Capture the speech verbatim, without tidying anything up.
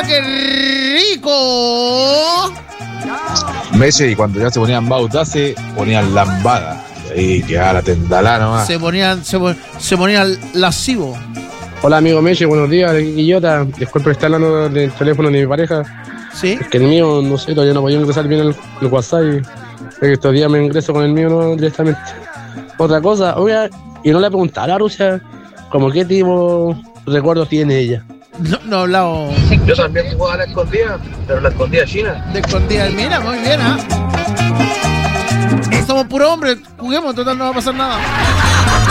¡Ah, qué rico! Meses y cuando ya se ponían bautas se ponían lambada. Y quedaba la tendalá nomás. Se ponían, se, se ponían lascivo. Hola amigo Meche, buenos días, Guillota. Disculpe estar hablando del teléfono de mi pareja. Sí. Es que el mío, no sé, todavía no podía ingresar bien el, el WhatsApp. Y es que estos días me ingreso con el mío no directamente. Otra cosa, oiga, y no le preguntaba a Rusia como qué tipo de recuerdos tiene ella. No, no he hablado. Yo también jugaba a la escondida, pero la escondida china. De escondida. Mira, muy bien, ¿ah? ¿eh? Somos puros hombres, juguemos, total no va a pasar nada.